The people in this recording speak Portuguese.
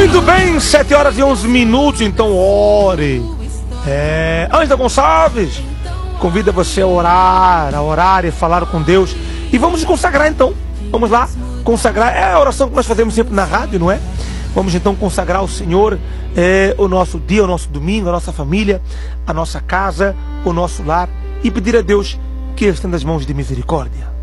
Muito bem, 7 horas e 11 minutos, então ore. Ângela Gonçalves convida você a orar e falar com Deus. E vamos nos consagrar então. Vamos lá, consagrar. É a oração que nós fazemos sempre na rádio, não é? Vamos então consagrar ao Senhor o nosso dia, o nosso domingo, a nossa família, a nossa casa, o nosso lar, e pedir a Deus que estenda as mãos de misericórdia.